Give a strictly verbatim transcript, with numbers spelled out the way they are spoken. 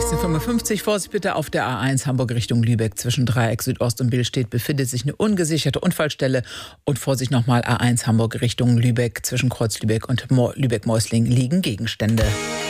sechzehn Uhr fünfundfünfzig, Vorsicht bitte auf der A eins Hamburg Richtung Lübeck zwischen Dreieck Südost und Billstedt befindet sich eine ungesicherte Unfallstelle und Vorsicht nochmal A eins Hamburg Richtung Lübeck zwischen Kreuz Lübeck und Mo- Lübeck-Meusling liegen Gegenstände.